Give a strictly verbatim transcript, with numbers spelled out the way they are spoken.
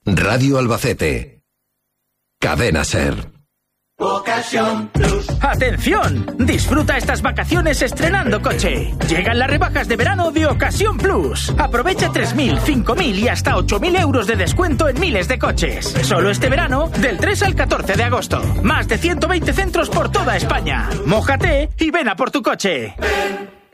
Radio Albacete. Cadena SER. Ocasión Plus. ¡Atención! Disfruta estas vacaciones estrenando coche. Llegan las rebajas de verano de Ocasión Plus. Aprovecha tres mil, cinco mil y hasta ocho mil euros de descuento en miles de coches. Solo este verano, del tres al catorce de agosto. Más de ciento veinte centros por toda España. Mójate y ven a por tu coche. Ven.